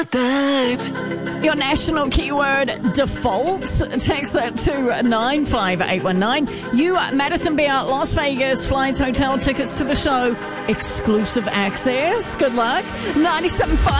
Your national keyword, default. Text that to 95819. You, Madison Beer, Las Vegas, flights, hotel tickets to the show, exclusive access. Good luck. 97.5